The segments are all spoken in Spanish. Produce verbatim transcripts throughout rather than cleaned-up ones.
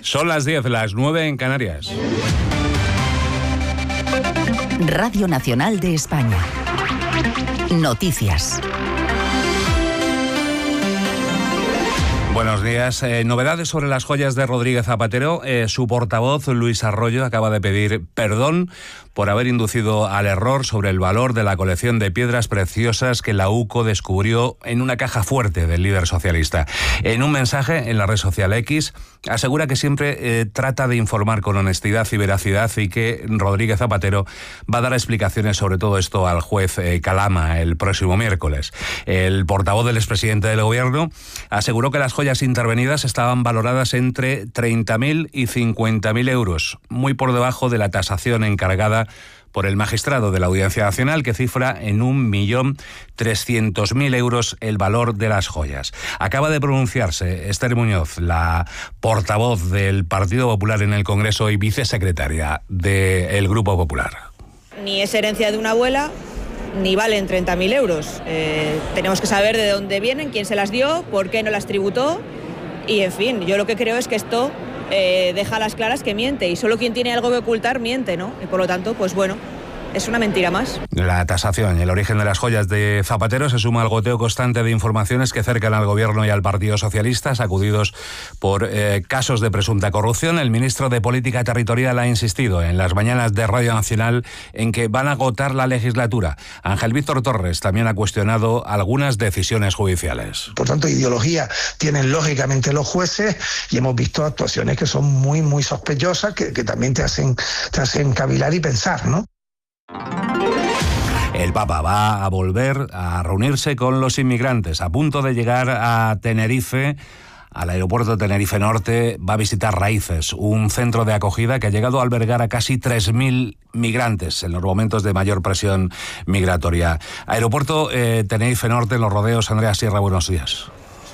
Son las diez, las nueve en Canarias. Radio Nacional de España. Noticias. Buenos días. Eh, novedades sobre las joyas de Rodríguez Zapatero. Eh, su portavoz, Luis Arroyo, acaba de pedir perdón por haber inducido al error sobre el valor de la colección de piedras preciosas que la U C O descubrió en una caja fuerte del líder socialista. En un mensaje en la red social X, asegura que siempre eh, trata de informar con honestidad y veracidad y que Rodríguez Zapatero va a dar explicaciones sobre todo esto al juez eh, Calama el próximo miércoles. El portavoz del expresidente del Gobierno aseguró que las joyas intervenidas estaban valoradas entre treinta mil y cincuenta mil euros, muy por debajo de la tasación encargada por el magistrado de la Audiencia Nacional, que cifra en un millón trescientos mil euros el valor de las joyas. Acaba de pronunciarse Esther Muñoz, la portavoz del Partido Popular en el Congreso y vicesecretaria del Grupo Popular. Ni es herencia de una abuela, ni valen treinta mil euros. Eh, tenemos que saber de dónde vienen, quién se las dio, por qué no las tributó. Y, en fin, yo lo que creo es que esto eh, deja a las claras que miente. Y solo quien tiene algo que ocultar miente, ¿no? Y, por lo tanto, pues bueno, es una mentira más. La tasación y el origen de las joyas de Zapatero se suma al goteo constante de informaciones que cercan al Gobierno y al Partido Socialista, sacudidos por eh, casos de presunta corrupción. El ministro de Política Territorial ha insistido en las mañanas de Radio Nacional en que van a agotar la legislatura. Ángel Víctor Torres también ha cuestionado algunas decisiones judiciales. Por tanto, ideología tienen lógicamente los jueces y hemos visto actuaciones que son muy, muy sospechosas, que, que también te hacen, te hacen cavilar y pensar, ¿no? El Papa va a volver a reunirse con los inmigrantes. A punto de llegar a Tenerife, al aeropuerto de Tenerife Norte, va a visitar Raíces, un centro de acogida que ha llegado a albergar a casi tres mil migrantes en los momentos de mayor presión migratoria. Aeropuerto eh, Tenerife Norte, en Los Rodeos. Andrea Sierra, buenos días.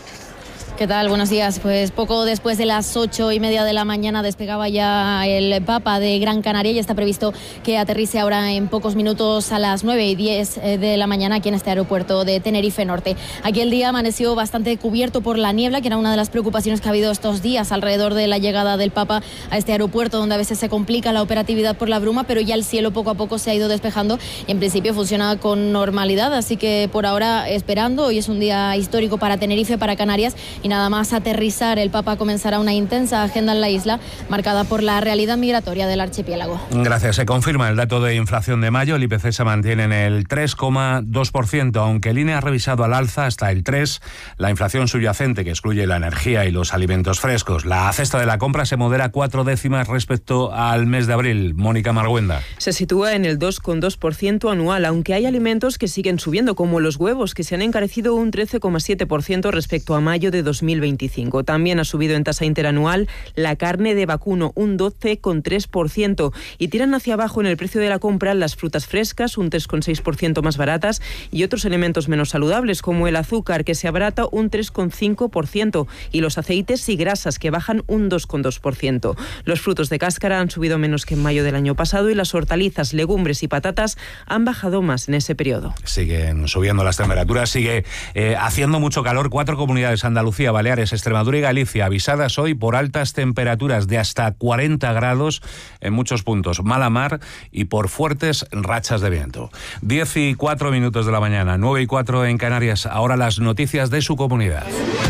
¿Qué tal? Buenos días. Pues poco después de las ocho y media de la mañana despegaba ya el Papa de Gran Canaria y está previsto que aterrice ahora en pocos minutos a las nueve y diez de la mañana aquí en este aeropuerto de Tenerife Norte. Aquí el día amaneció bastante cubierto por la niebla, que era una de las preocupaciones que ha habido estos días alrededor de la llegada del Papa a este aeropuerto, donde a veces se complica la operatividad por la bruma, pero ya el cielo poco a poco se ha ido despejando y en principio funciona con normalidad, así que por ahora esperando. Hoy es un día histórico para Tenerife, para Canarias, y nada más aterrizar el Papa comenzará una intensa agenda en la isla marcada por la realidad migratoria del archipiélago. Gracias. Se confirma el dato de inflación de mayo. El I P C se mantiene en el tres coma dos por ciento, aunque el I N E ha revisado al alza hasta el tres por ciento. La inflación subyacente, que excluye la energía y los alimentos frescos, la cesta de la compra, se modera cuatro décimas respecto al mes de abril. Mónica Marguenda. Se sitúa en el dos coma dos por ciento anual, aunque hay alimentos que siguen subiendo, como los huevos, que se han encarecido un trece coma siete por ciento respecto a mayo de dos mil veinticinco. También ha subido en tasa interanual la carne de vacuno, un doce coma tres por ciento, y tiran hacia abajo en el precio de la compra las frutas frescas, un tres coma seis por ciento más baratas, y otros elementos menos saludables, como el azúcar, que se abarata un tres coma cinco por ciento, y los aceites y grasas, que bajan un dos coma dos por ciento. Los frutos de cáscara han subido menos que en mayo del año pasado, y las hortalizas, legumbres y patatas han bajado más en ese periodo. Siguen subiendo las temperaturas, sigue eh, haciendo mucho calor. Cuatro comunidades: Andalucía, Baleares, Extremadura y Galicia, avisadas hoy por altas temperaturas de hasta cuarenta grados en muchos puntos, mala mar y por fuertes rachas de viento. diez y cuatro minutos de la mañana, nueve y cuatro en Canarias. Ahora las noticias de su comunidad.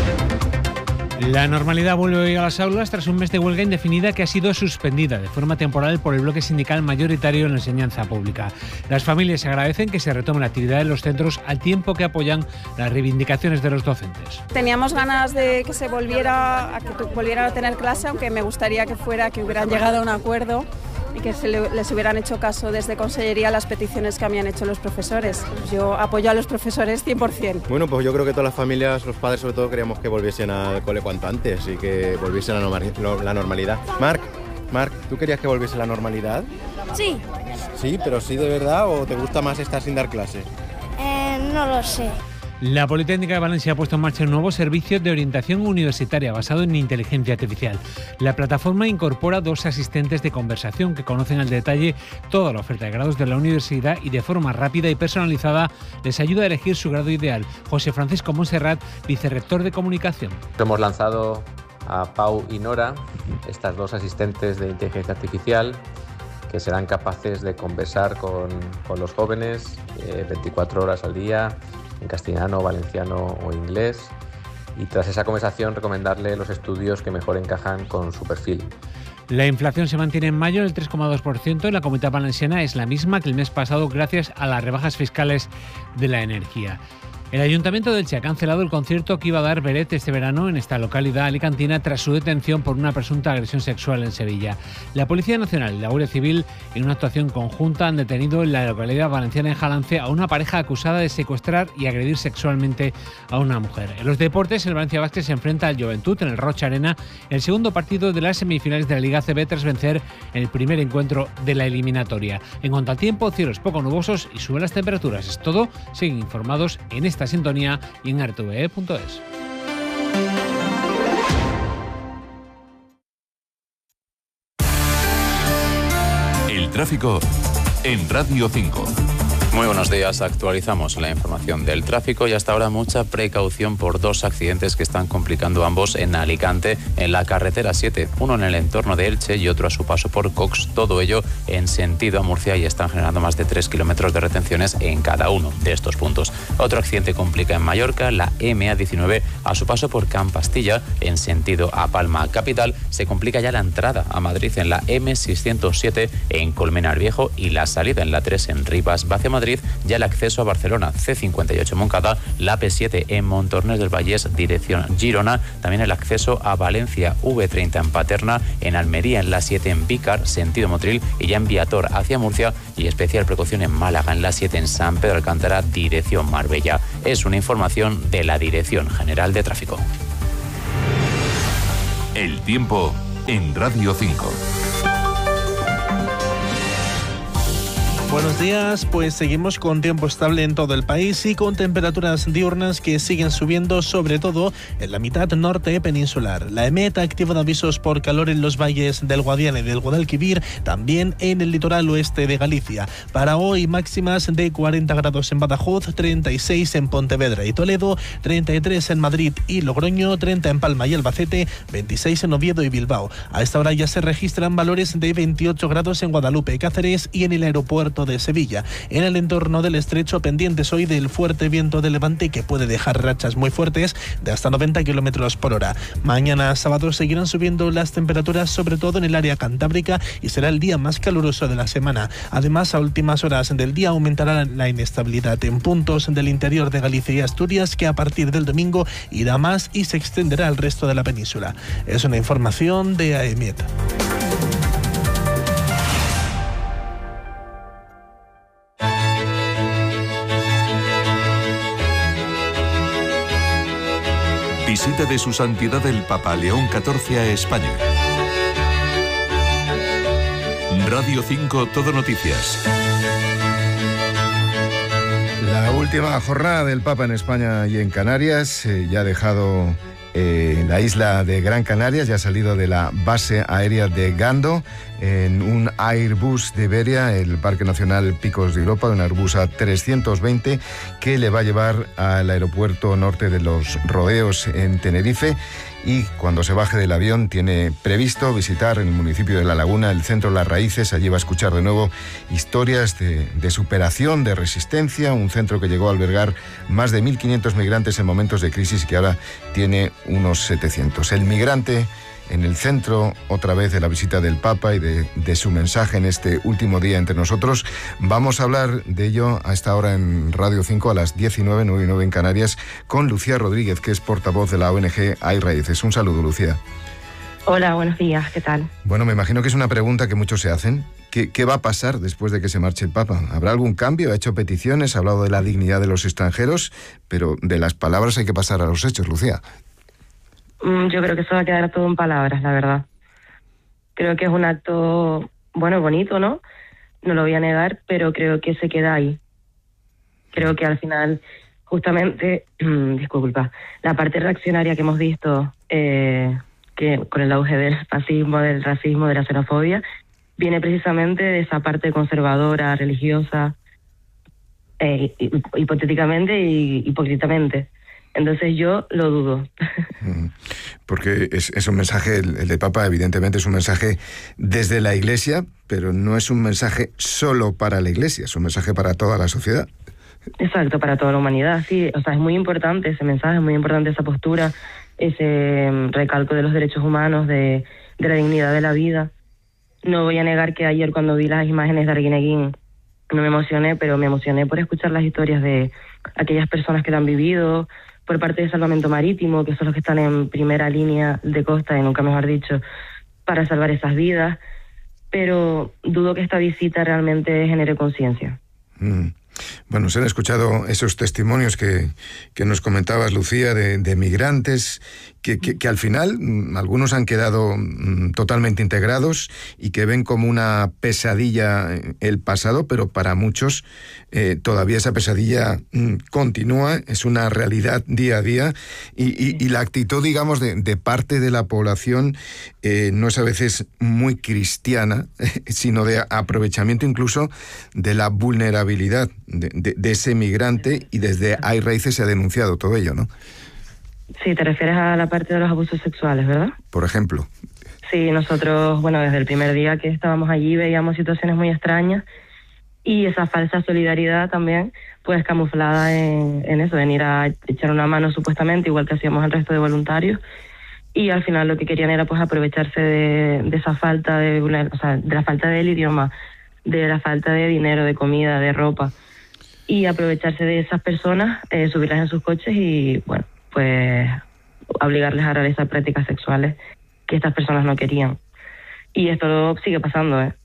La normalidad vuelve hoy a las aulas tras un mes de huelga indefinida que ha sido suspendida de forma temporal por el bloque sindical mayoritario en la enseñanza pública. Las familias agradecen que se retome la actividad en los centros al tiempo que apoyan las reivindicaciones de los docentes. Teníamos ganas de que se volviera a que volvieran a tener clase, aunque me gustaría que fuera que hubieran llegado a un acuerdo y que se le, les hubieran hecho caso desde Consellería a las peticiones que habían hecho los profesores. Yo apoyo a los profesores cien por ciento. Bueno, pues yo creo que todas las familias, los padres sobre todo, queríamos que volviesen al cole cuanto antes y que volviesen a la normalidad. Marc, Marc, ¿tú querías que volviese la normalidad? Sí. Sí, pero sí de verdad, ¿o te gusta más estar sin dar clases? Eh, no lo sé. La Politécnica de Valencia ha puesto en marcha un nuevo servicio de orientación universitaria basado en inteligencia artificial. La plataforma incorpora dos asistentes de conversación que conocen al detalle toda la oferta de grados de la universidad y de forma rápida y personalizada les ayuda a elegir su grado ideal. José Francisco Monserrat, vicerrector de comunicación. Hemos lanzado a Pau y Nora estas dos asistentes de inteligencia artificial que serán capaces de conversar con, con los jóvenes eh, veinticuatro horas al día en castellano, valenciano o inglés, y tras esa conversación recomendarle los estudios que mejor encajan con su perfil. La inflación se mantiene en mayo en el tres coma dos por ciento y la Comunidad Valenciana es la misma que el mes pasado gracias a las rebajas fiscales de la energía. El Ayuntamiento de Elche ha cancelado el concierto que iba a dar Beret este verano en esta localidad alicantina tras su detención por una presunta agresión sexual en Sevilla. La Policía Nacional y la Guardia Civil, en una actuación conjunta, han detenido en la localidad valenciana en Jalance a una pareja acusada de secuestrar y agredir sexualmente a una mujer. En los deportes, el Valencia Basket se enfrenta al Joventut en el Rocha Arena, el segundo partido de las semifinales de la Liga A C B tras vencer en el primer encuentro de la eliminatoria. En cuanto al tiempo, cielos poco nubosos y suben las temperaturas. Es todo. Siguen informados en esta sintonía y en r t v e punto es. El tráfico en Radio cinco. Muy buenos días, actualizamos la información del tráfico y hasta ahora mucha precaución por dos accidentes que están complicando ambos en Alicante, en la carretera siete, uno en el entorno de Elche y otro a su paso por Cox, todo ello en sentido a Murcia y están generando más de tres kilómetros de retenciones en cada uno de estos puntos. Otro accidente complica en Mallorca, la eme a diecinueve a su paso por Campastilla en sentido a Palma capital, se complica ya la entrada a Madrid en la eme seiscientos siete en Colmenar Viejo y la salida en la tres en Rivas hacia Madrid, ya el acceso a Barcelona, ce cincuenta y ocho Moncada, la pe siete en Montornès del Vallès, dirección Girona, también el acceso a Valencia, ve treinta en Paterna, en Almería en la siete en Vícar, sentido Motril, y ya en Viator hacia Murcia, y especial precaución en Málaga en la siete en San Pedro Alcántara, dirección Marbella. Es una información de la Dirección General de Tráfico. El tiempo en Radio cinco. Buenos días, pues seguimos con tiempo estable en todo el país y con temperaturas diurnas que siguen subiendo, sobre todo en la mitad norte peninsular. La EMET ha activado avisos por calor en los valles del Guadiana y del Guadalquivir, también en el litoral oeste de Galicia. Para hoy máximas de cuarenta grados en Badajoz, treinta y seis en Pontevedra y Toledo, treinta y tres en Madrid y Logroño, treinta en Palma y Albacete, veintiséis en Oviedo y Bilbao. A esta hora ya se registran valores de veintiocho grados en Guadalupe, Cáceres y en el aeropuerto de Sevilla. En el entorno del estrecho, pendientes hoy del fuerte viento de levante que puede dejar rachas muy fuertes de hasta noventa kilómetros por hora. Mañana sábado seguirán subiendo las temperaturas, sobre todo en el área cantábrica, y será el día más caluroso de la semana. Además, a últimas horas del día aumentará la inestabilidad en puntos del interior de Galicia y Asturias, que a partir del domingo irá más y se extenderá al resto de la península. Es una información de AEMET. Visita de su santidad el Papa León catorce a España. Radio cinco Todo Noticias. La última jornada del Papa en España y en Canarias eh, ya ha dejado eh, la isla de Gran Canaria, ya ha salido de la base aérea de Gando en un Airbus de Iberia, el Parque Nacional Picos de Europa, un Airbus A trescientos veinte que le va a llevar al aeropuerto norte de Los Rodeos en Tenerife. Y cuando se baje del avión tiene previsto visitar en el municipio de La Laguna el Centro Las Raíces. Allí va a escuchar de nuevo historias de, de superación, de resistencia, un centro que llegó a albergar más de mil quinientos migrantes en momentos de crisis y que ahora tiene unos setecientos. El migrante en el centro, otra vez, de la visita del Papa y de, de su mensaje en este último día entre nosotros. Vamos a hablar de ello a esta hora en Radio cinco a las diecinueve, nueve y nueve en Canarias, con Lucía Rodríguez, que es portavoz de la O N G Hay Raíces. Un saludo, Lucía. Hola, buenos días, ¿qué tal? Bueno, me imagino que es una pregunta que muchos se hacen. ¿Qué, qué va a pasar después de que se marche el Papa? ¿Habrá algún cambio? Ha hecho peticiones, ha hablado de la dignidad de los extranjeros, pero de las palabras hay que pasar a los hechos, Lucía. Yo creo que eso va a quedar todo en palabras, la verdad. Creo que es un acto, bueno, bonito, ¿no? No lo voy a negar, pero creo que se queda ahí. Creo que al final, justamente, disculpa, la parte reaccionaria que hemos visto, eh, que con el auge del fascismo, del racismo, de la xenofobia, viene precisamente de esa parte conservadora, religiosa, eh, hipotéticamente y hipócritamente. Entonces yo lo dudo. Porque es, es un mensaje, el, el de Papa evidentemente es un mensaje desde la Iglesia, pero no es un mensaje solo para la Iglesia, es un mensaje para toda la sociedad. Exacto, para toda la humanidad, sí. O sea, es muy importante ese mensaje, es muy importante esa postura, ese recalco de los derechos humanos, de, de la dignidad de la vida. No voy a negar que ayer cuando vi las imágenes de Arguineguín no me emocioné, pero me emocioné por escuchar las historias de aquellas personas que lo han vivido, por parte de Salvamento Marítimo, que son los que están en primera línea de costa, y nunca mejor dicho, para salvar esas vidas. Pero dudo que esta visita realmente genere conciencia. Mm. Bueno, se han escuchado esos testimonios que, que nos comentabas, Lucía, de, de migrantes que, que, que al final mm, algunos han quedado mm, totalmente integrados y que ven como una pesadilla el pasado, pero para muchos eh, todavía esa pesadilla mm, continúa, es una realidad día a día y, y, y la actitud, digamos, de, de parte de la población eh, no es a veces muy cristiana, sino de aprovechamiento incluso de la vulnerabilidad De, de, de ese migrante, y desde Hay Raíces se ha denunciado todo ello, ¿no? Sí, te refieres a la parte de los abusos sexuales, ¿verdad? Por ejemplo. Sí, nosotros, bueno, desde el primer día que estábamos allí veíamos situaciones muy extrañas y esa falsa solidaridad también, pues camuflada en, en eso, venir a echar una mano supuestamente, igual que hacíamos el resto de voluntarios, y al final lo que querían era pues aprovecharse de, de esa falta de, o sea, de la falta del idioma, de la falta de dinero, de comida, de ropa, y aprovecharse de esas personas, eh, subirlas en sus coches y, bueno, pues obligarles a realizar prácticas sexuales que estas personas no querían. Y esto sigue pasando, ¿eh?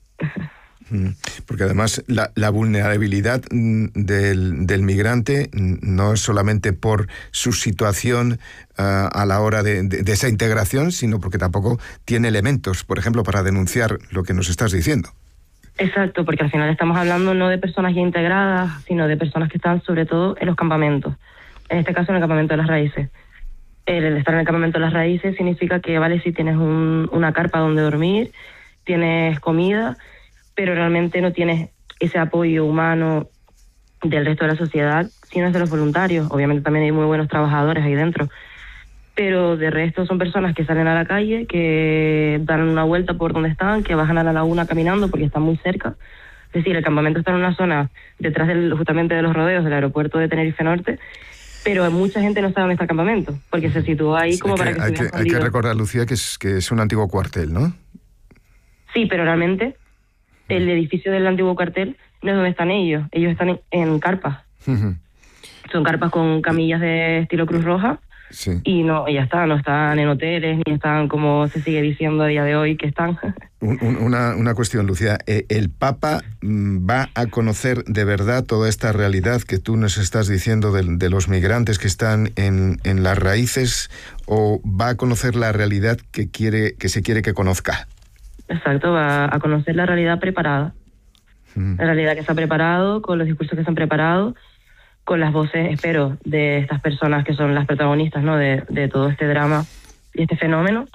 Porque además la, la vulnerabilidad del, del migrante no es solamente por su situación uh, a la hora de, de, de esa integración, sino porque tampoco tiene elementos, por ejemplo, para denunciar lo que nos estás diciendo. Exacto, porque al final estamos hablando no de personas ya integradas, sino de personas que están sobre todo en los campamentos. En este caso en el campamento de las raíces. El, el estar en el campamento de las raíces significa que, vale, si tienes un, una carpa donde dormir, tienes comida, pero realmente no tienes ese apoyo humano del resto de la sociedad, sino es de los voluntarios. Obviamente también hay muy buenos trabajadores ahí dentro, pero de resto son personas que salen a la calle, que dan una vuelta por donde están, que bajan a la laguna caminando porque están muy cerca. Es decir, el campamento está en una zona detrás del, justamente de los rodeos del aeropuerto de Tenerife Norte, pero mucha gente no sabe dónde está el campamento, porque se situó ahí como hay que, para que hay se que, hay que recordar, Lucía, que es, que es un antiguo cuartel, ¿no? Sí, pero realmente el edificio del antiguo cuartel no es donde están ellos. Ellos están en, en carpas. Uh-huh. Son carpas con camillas de estilo Cruz Roja. Sí. Y no, ya está, no están en hoteles, ni están como se sigue diciendo a día de hoy que están. Un, un, una, una cuestión, Lucía. ¿El Papa va a conocer de verdad toda esta realidad que tú nos estás diciendo de, de los migrantes que están en, en las raíces, o va a conocer la realidad que quiere que se quiere que conozca? Exacto, va a conocer la realidad preparada. Mm. La realidad que se ha preparado, con los discursos que se han preparado, con las voces, espero, de estas personas que son las protagonistas, ¿no?, de, de todo este drama y este fenómeno.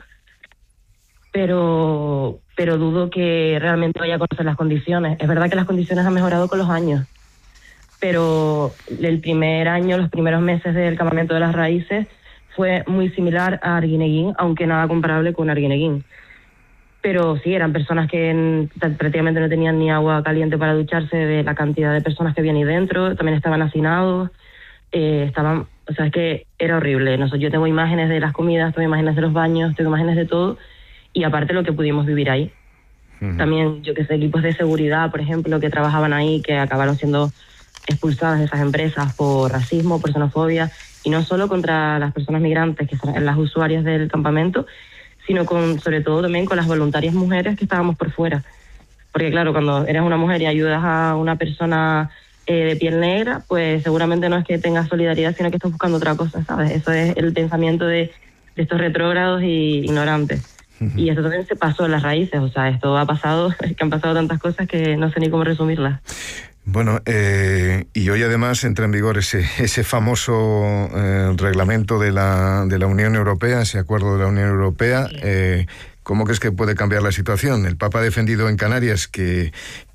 Pero, pero dudo que realmente vaya a conocer las condiciones. Es verdad que las condiciones han mejorado con los años, pero el primer año, los primeros meses del campamento de las raíces fue muy similar a Arguineguín, aunque nada comparable con Arguineguín. Pero sí, eran personas que en, prácticamente no tenían ni agua caliente para ducharse, de la cantidad de personas que habían ahí dentro. También estaban hacinados, eh, estaban, o sea, es que era horrible. No sé, yo tengo imágenes de las comidas, tengo imágenes de los baños, tengo imágenes de todo, y aparte lo que pudimos vivir ahí. Uh-huh. También, yo que sé, equipos de seguridad, por ejemplo, que trabajaban ahí, que acabaron siendo expulsadas de esas empresas por racismo, por xenofobia, y no solo contra las personas migrantes, que son las usuarias del campamento, sino con, sobre todo también con las voluntarias mujeres que estábamos por fuera. Porque claro, cuando eres una mujer y ayudas a una persona eh, de piel negra, pues seguramente no es que tengas solidaridad, sino que estás buscando otra cosa, ¿sabes? Eso es el pensamiento de, de estos retrógrados y ignorantes. Uh-huh. Y esto también se pasó en las raíces, o sea, esto ha pasado, que han pasado tantas cosas que no sé ni cómo resumirlas. Bueno, eh, y hoy además entra en vigor ese, ese famoso eh, reglamento de la, de la Unión Europea, ese acuerdo de la Unión Europea. Eh, ¿Cómo crees que puede cambiar la situación? El Papa ha defendido en Canarias que,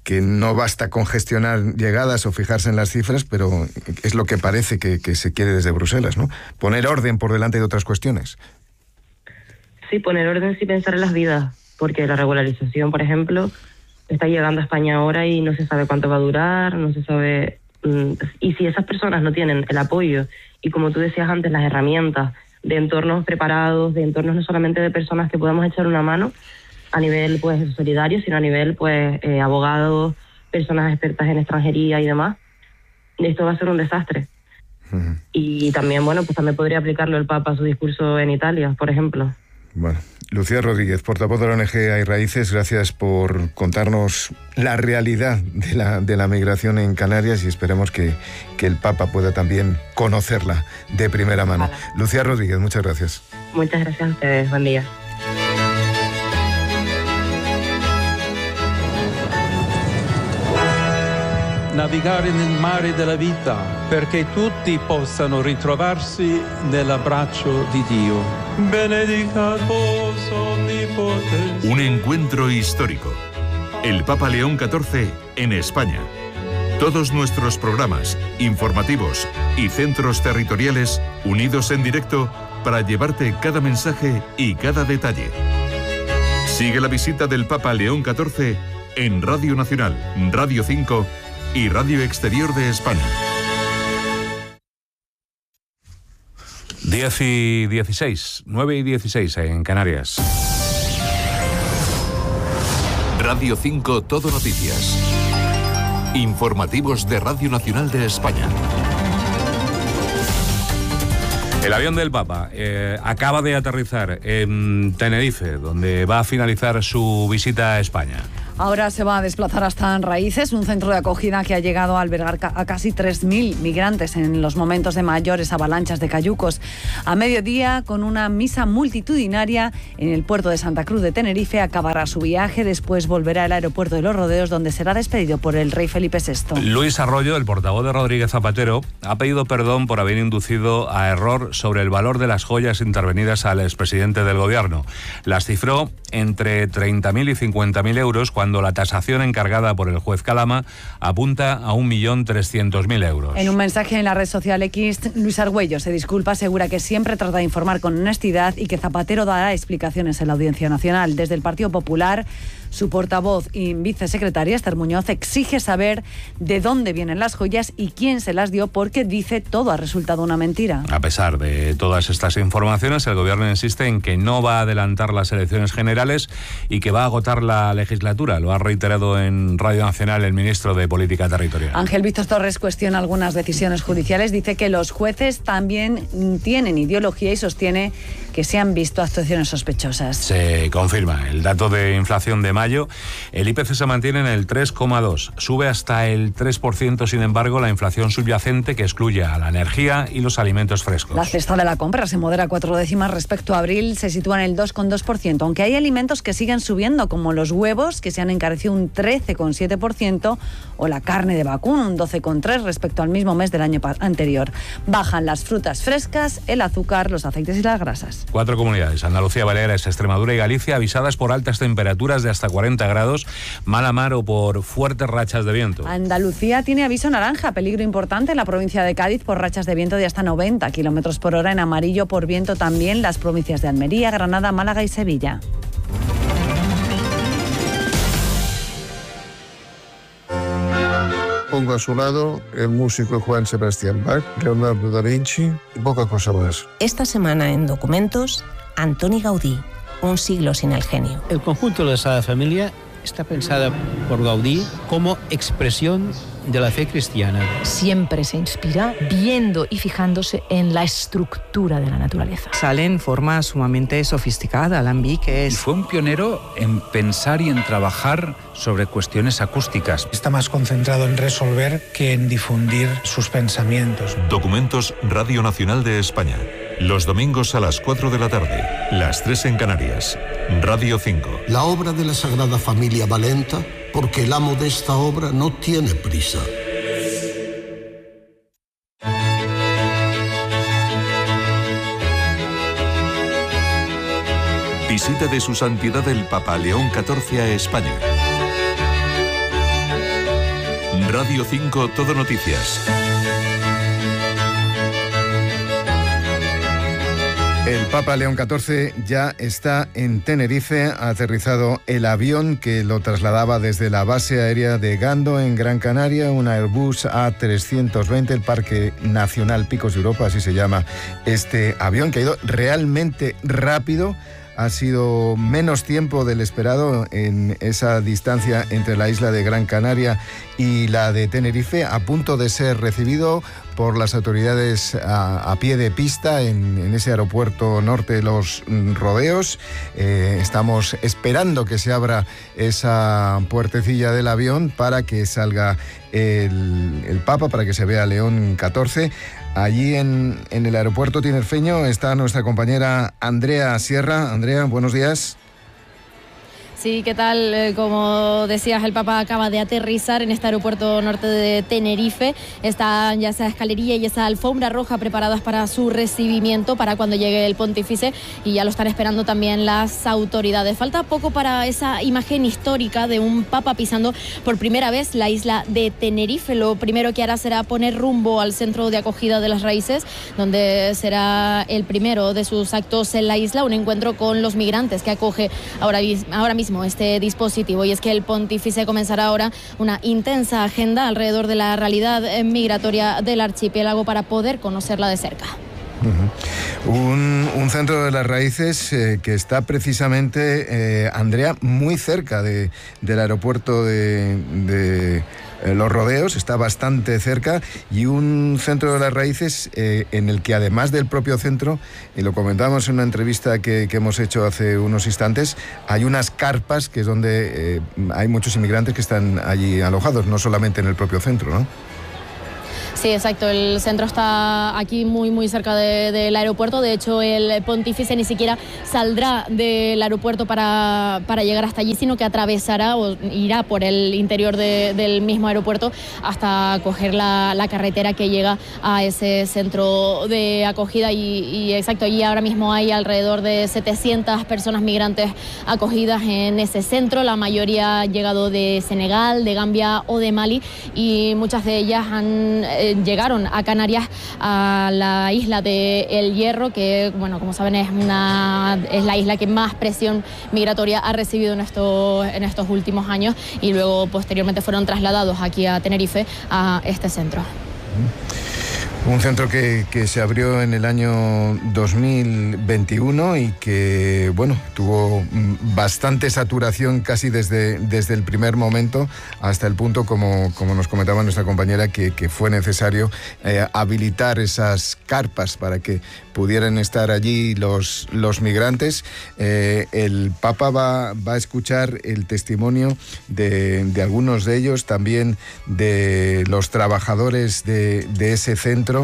que no basta con gestionar llegadas o fijarse en las cifras, pero es lo que parece que, que se quiere desde Bruselas, ¿no? Poner orden por delante de otras cuestiones. Sí, poner orden sin pensar en las vidas, porque la regularización, por ejemplo, está llegando a España ahora y no se sabe cuánto va a durar, no se sabe... Y si esas personas no tienen el apoyo y, como tú decías antes, las herramientas de entornos preparados, de entornos no solamente de personas que podamos echar una mano a nivel pues solidario, sino a nivel pues eh, abogados, personas expertas en extranjería y demás, esto va a ser un desastre. Uh-huh. Y también, bueno, pues también podría aplicarlo el Papa a su discurso en Italia, por ejemplo. Bueno, Lucía Rodríguez, portavoz de la O N G Hay Raíces, gracias por contarnos la realidad de la, de la migración en Canarias y esperemos que, que el Papa pueda también conocerla de primera mano. Ojalá. Lucía Rodríguez, muchas gracias. Muchas gracias a ustedes, buen día. Navigare nel mare della vita perché tutti possano ritrovarsi nell'abbraccio di Dio. Benedicat vos omnipotens. Un encuentro histórico. El Papa León catorce en España. Todos nuestros programas, informativos y centros territoriales unidos en directo para llevarte cada mensaje y cada detalle. Sigue la visita del Papa León catorce en Radio Nacional, Radio cinco y Radio Exterior de España. diez y dieciséis, nueve y dieciséis en Canarias. Radio cinco Todo Noticias. Informativos de Radio Nacional de España. El avión del Papa eh, acaba de aterrizar en Tenerife, donde va a finalizar su visita a España. Ahora se va a desplazar hasta Raíces, un centro de acogida que ha llegado a albergar a casi tres mil migrantes en los momentos de mayores avalanchas de cayucos. A mediodía, con una misa multitudinaria en el puerto de Santa Cruz de Tenerife, acabará su viaje, después volverá al aeropuerto de Los Rodeos, donde será despedido por el rey Felipe sexto. Luis Arroyo, el portavoz de Rodríguez Zapatero, ha pedido perdón por haber inducido a error sobre el valor de las joyas intervenidas al expresidente del gobierno. Las cifró entre treinta mil y cincuenta mil euros, cuando la tasación encargada por el juez Calama apunta a un millón trescientos mil euros. En un mensaje en la red social X, Luis Argüello se disculpa, asegura que siempre trata de informar con honestidad y que Zapatero dará explicaciones en la Audiencia Nacional. Desde el Partido Popular, su portavoz y vicesecretaria, Esther Muñoz, exige saber de dónde vienen las joyas y quién se las dio, porque dice todo ha resultado una mentira. A pesar de todas estas informaciones, el gobierno insiste en que no va a adelantar las elecciones generales y que va a agotar la legislatura. Lo ha reiterado en Radio Nacional el ministro de Política Territorial. Ángel Víctor Torres cuestiona algunas decisiones judiciales. Dice que los jueces también tienen ideología y sostiene que se han visto actuaciones sospechosas. Se confirma el dato de inflación de mayo. El I P C se mantiene en el tres coma dos. Sube hasta el tres por ciento, sin embargo, la inflación subyacente, que excluye a la energía y los alimentos frescos. La cesta de la compra se modera cuatro décimas respecto a abril, se sitúa en el dos coma dos por ciento, aunque hay alimentos que siguen subiendo, como los huevos, que se han encarecido un trece coma siete por ciento, o la carne de vacuno, un doce coma tres por ciento respecto al mismo mes del año anterior. Bajan las frutas frescas, el azúcar, los aceites y las grasas. Cuatro comunidades, Andalucía, Baleares, Extremadura y Galicia, avisadas por altas temperaturas de hasta cuarenta grados, mala mar o por fuertes rachas de viento. Andalucía tiene aviso naranja, peligro importante en la provincia de Cádiz por rachas de viento de hasta noventa kilómetros por hora, en amarillo por viento también las provincias de Almería, Granada, Málaga y Sevilla. Pongo a su lado el músico Juan Sebastián Bach, Leonardo da Vinci y poca cosa más. Esta semana en Documentos, Antoni Gaudí, un siglo sin el genio. El conjunto de la Sagrada Familia está pensada por Gaudí como expresión de la fe cristiana. Siempre se inspira viendo y fijándose en la estructura de la naturaleza. Sale en forma sumamente sofisticada, Alambic es... Y fue un pionero en pensar y en trabajar sobre cuestiones acústicas. Está más concentrado en resolver que en difundir sus pensamientos. Documentos Radio Nacional de España. Los domingos a las cuatro de la tarde, las tres en Canarias. Radio cinco. La obra de la Sagrada Familia va lenta porque el amo de esta obra no tiene prisa. Visita de su santidad el Papa León catorce a España. Radio cinco Todo Noticias. El Papa León catorce ya está en Tenerife. Ha aterrizado el avión que lo trasladaba desde la base aérea de Gando, en Gran Canaria, un Airbus A trescientos veinte, el Parque Nacional Picos de Europa, así se llama este avión, que ha ido realmente rápido. Ha sido menos tiempo del esperado en esa distancia entre la isla de Gran Canaria y la de Tenerife, a punto de ser recibido por las autoridades a, a pie de pista en, en ese aeropuerto norte de Los Rodeos. Eh, estamos esperando que se abra esa puertecilla del avión para que salga el, el Papa, para que se vea León catorce. Allí en, en el aeropuerto tinerfeño está nuestra compañera Andrea Sierra. Andrea, buenos días. Sí, ¿qué tal? Como decías, el Papa acaba de aterrizar en este aeropuerto norte de Tenerife. Está ya esa escalerilla y esa alfombra roja preparadas para su recibimiento, para cuando llegue el pontífice, y ya lo están esperando también las autoridades. Falta poco para esa imagen histórica de un Papa pisando por primera vez la isla de Tenerife. Lo primero que hará será poner rumbo al centro de acogida de las raíces, donde será el primero de sus actos en la isla, un encuentro con los migrantes que acoge ahora, ahora mismo este dispositivo. Y es que el pontífice comenzará ahora una intensa agenda alrededor de la realidad migratoria del archipiélago para poder conocerla de cerca. Uh-huh. Un, un centro de las raíces eh, que está precisamente, eh, Andrea, muy cerca de, del aeropuerto de, de eh, Los Rodeos, está bastante cerca, y un centro de las raíces eh, en el que, además del propio centro, y lo comentábamos en una entrevista que, que hemos hecho hace unos instantes, hay unas carpas que es donde eh, hay muchos inmigrantes que están allí alojados, no solamente en el propio centro, ¿no? Sí, exacto. El centro está aquí muy, muy cerca de, del aeropuerto. De hecho, el pontífice ni siquiera saldrá del aeropuerto para, para llegar hasta allí, sino que atravesará o irá por el interior de, del mismo aeropuerto hasta coger la, la carretera que llega a ese centro de acogida. Y, y exacto, allí ahora mismo hay alrededor de setecientas personas migrantes acogidas en ese centro. La mayoría han llegado de Senegal, de Gambia o de Mali, y muchas de ellas han eh, llegaron a Canarias, a la isla de El Hierro, que, bueno, como saben, es una es la isla que más presión migratoria ha recibido en estos, en estos últimos años, y luego posteriormente fueron trasladados aquí a Tenerife, a este centro. Un centro que, que se abrió en el año dos mil veintiuno y que, bueno, tuvo bastante saturación casi desde, desde el primer momento, hasta el punto, como, como nos comentaba nuestra compañera, que, que fue necesario eh, habilitar esas carpas para que pudieran estar allí los, los migrantes. Eh, el Papa va, va a escuchar el testimonio de, de algunos de ellos, también de los trabajadores de, de ese centro.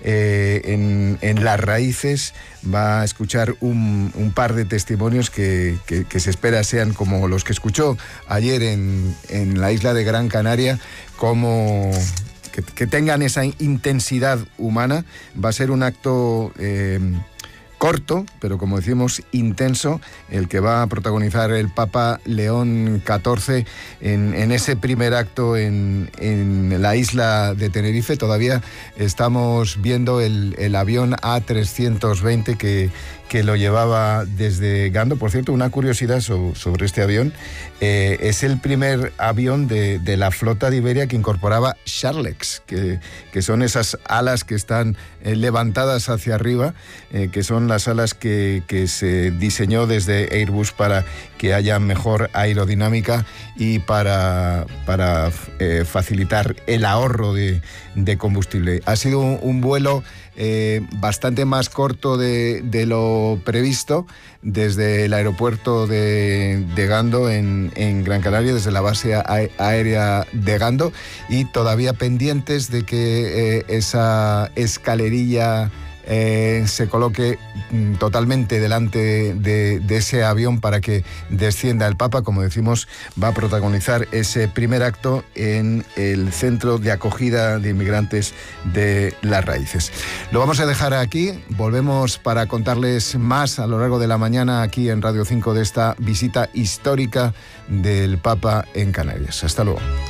Eh, en, en Las Raíces va a escuchar un, un par de testimonios que, que, que se espera sean como los que escuchó ayer en, en la isla de Gran Canaria, como que, que tengan esa intensidad humana. Va a ser un acto eh, corto, pero como decimos, intenso, el que va a protagonizar el Papa León catorce en, en ese primer acto en, en la isla de Tenerife. Todavía estamos viendo el, el avión A trescientos veinte que, que lo llevaba desde Gando. Por cierto, una curiosidad so, sobre este avión, eh, es el primer avión de, de la flota de Iberia que incorporaba Charlex, que, que son esas alas que están eh, levantadas hacia arriba, eh, que son las alas que, que se diseñó desde Airbus para que haya mejor aerodinámica y para, para eh, facilitar el ahorro de, de combustible. Ha sido un, un vuelo eh, bastante más corto de, de lo previsto desde el aeropuerto de, de Gando en, en Gran Canaria, desde la base a, aérea de Gando, y todavía pendientes de que eh, esa escalerilla Eh, se coloque mm, totalmente delante de, de ese avión para que descienda el Papa. Como decimos, va a protagonizar ese primer acto en el centro de acogida de inmigrantes de Las Raíces. Lo vamos a dejar aquí, volvemos para contarles más a lo largo de la mañana aquí en Radio cinco de esta visita histórica del Papa en Canarias. Hasta luego.